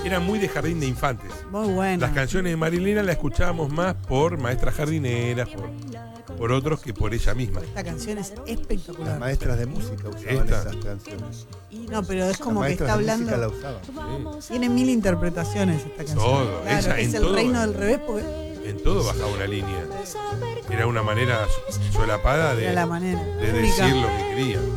era muy de jardín de infantes. Muy bueno. Las canciones de Marilena las escuchábamos más por maestras jardineras, por otros que por ella misma. Esta canción es espectacular. Las maestras de música usaban esas canciones. No, pero es como Las que está maestras de música la hablando. usaban. Tiene 1000 interpretaciones esta canción. Todo, Claro, ella es en el todo. reino del revés porque En todo bajaba una línea. Era una manera solapada era la manera. de única. decir lo que quería.